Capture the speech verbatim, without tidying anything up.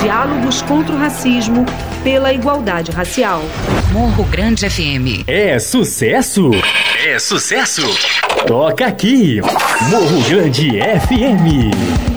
Diálogos contra o Racismo, pela igualdade racial. Morro Grande F M. É sucesso? É sucesso? Toca aqui, Morro Grande F M.